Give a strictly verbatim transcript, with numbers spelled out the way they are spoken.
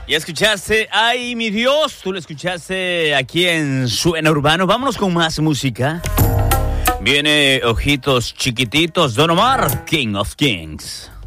Ya escuchaste, ay mi Dios, tú lo escuchaste aquí en Suena Urbano. Vámonos con más música. Viene Ojitos Chiquititos, Don Omar, King of Kings.